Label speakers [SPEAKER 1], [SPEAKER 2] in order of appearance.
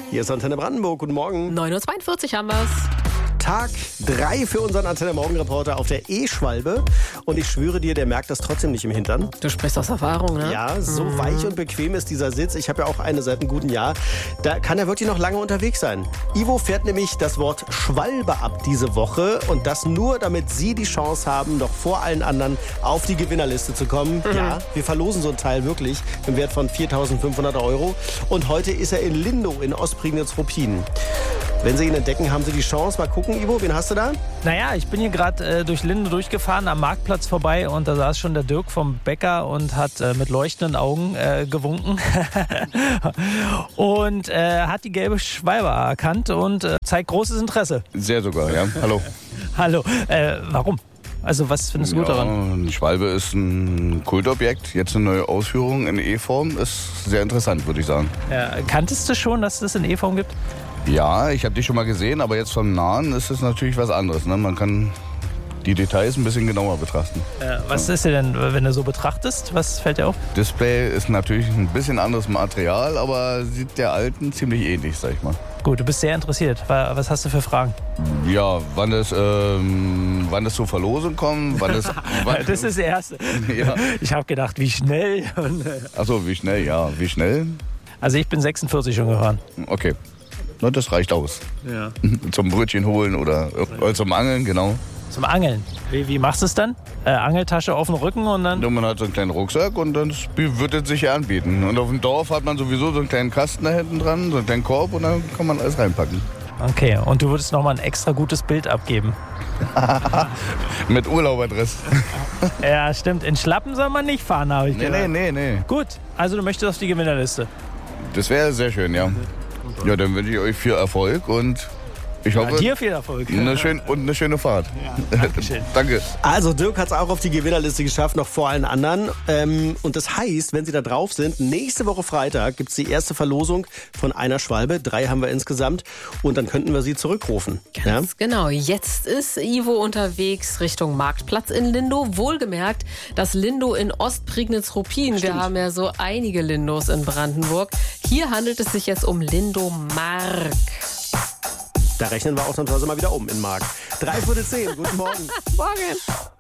[SPEAKER 1] Hier ist Antenne Brandenburg. Guten Morgen.
[SPEAKER 2] 9:42 Uhr haben wir's.
[SPEAKER 1] Tag 3 für unseren Antenne Morgenreporter auf der E-Schwalbe. Und ich schwöre dir, der merkt das trotzdem nicht im Hintern.
[SPEAKER 2] Du sprichst aus Erfahrung, ne?
[SPEAKER 1] Ja, so weich und bequem ist dieser Sitz. Ich habe ja auch eine seit einem guten Jahr. Da kann er wirklich noch lange unterwegs sein. Ivo fährt nämlich das Wort Schwalbe ab diese Woche. Und das nur, damit Sie die Chance haben, noch vor allen anderen auf die Gewinnerliste zu kommen. Ja, wir verlosen so ein Teil wirklich im Wert von 4.500 €. Und heute ist er in Lindow in Ostprignitz-Ruppin. Wenn Sie ihn entdecken, haben Sie die Chance. Mal gucken, Ivo, wen hast du da?
[SPEAKER 3] Naja, ich bin hier gerade durch Lindow durchgefahren, am Marktplatz vorbei und da saß schon der Dirk vom Bäcker und hat mit leuchtenden Augen gewunken und hat die gelbe Schwalbe erkannt und zeigt großes Interesse.
[SPEAKER 4] Sehr sogar, ja. Hallo.
[SPEAKER 3] Hallo, warum? Also was findest du gut daran?
[SPEAKER 4] Die Schwalbe ist ein Kultobjekt, jetzt eine neue Ausführung in E-Form, ist sehr interessant, würde ich sagen.
[SPEAKER 3] Kanntest du schon, dass es das in E-Form gibt?
[SPEAKER 4] Ja, ich habe die schon mal gesehen, aber jetzt vom Nahen ist es natürlich was anderes. Ne? Man kann die Details ein bisschen genauer betrachten.
[SPEAKER 3] Was ist dir denn, wenn du so betrachtest, was fällt dir auf?
[SPEAKER 4] Display ist natürlich ein bisschen anderes Material, aber sieht der alten ziemlich ähnlich, sag ich mal.
[SPEAKER 3] Gut, du bist sehr interessiert. Was hast du für Fragen?
[SPEAKER 4] Ja, wann es zur Verlosung kommt, wann
[SPEAKER 3] Das ist das Erste.
[SPEAKER 4] Ja.
[SPEAKER 3] Ich habe gedacht, wie schnell.
[SPEAKER 4] Achso, wie schnell, ja. Wie schnell?
[SPEAKER 3] Also ich bin 46 schon gefahren.
[SPEAKER 4] Okay. Na, das reicht aus.
[SPEAKER 3] Ja.
[SPEAKER 4] Zum Brötchen holen oder zum Angeln, genau.
[SPEAKER 3] Zum Angeln. Wie machst du es dann? Angeltasche auf dem Rücken und dann?
[SPEAKER 4] Man hat so einen kleinen Rucksack und dann wird es sich ja anbieten. Und auf dem Dorf hat man sowieso so einen kleinen Kasten da hinten dran, so einen kleinen Korb und dann kann man alles reinpacken.
[SPEAKER 3] Okay, und du würdest nochmal ein extra gutes Bild abgeben?
[SPEAKER 4] Mit Urlauberdress.
[SPEAKER 3] Ja, stimmt. In Schlappen soll man nicht fahren, habe ich gedacht.
[SPEAKER 4] Nee.
[SPEAKER 3] Gut, also du möchtest auf die Gewinnerliste.
[SPEAKER 4] Das wäre sehr schön, ja. Ja, dann wünsche ich euch viel Erfolg und ich hoffe,
[SPEAKER 3] dir viel Erfolg.
[SPEAKER 4] eine schöne Fahrt.
[SPEAKER 3] Ja, Dankeschön.
[SPEAKER 4] Danke.
[SPEAKER 1] Also Dirk hat es auch auf die Gewinnerliste geschafft, noch vor allen anderen. Und das heißt, wenn Sie da drauf sind, nächste Woche Freitag gibt es die erste Verlosung von einer Schwalbe. 3 haben wir insgesamt. Und dann könnten wir Sie zurückrufen.
[SPEAKER 2] Ganz genau. Jetzt ist Ivo unterwegs Richtung Marktplatz in Lindow. Wohlgemerkt, das Lindow in Ostprignitz-Ruppin. Wir haben ja so einige Lindows in Brandenburg. Hier handelt es sich jetzt um Lindow-Mark.
[SPEAKER 1] Da rechnen wir ausnahmsweise mal wieder um in Mark. 9:55. Guten Morgen.
[SPEAKER 2] Morgen.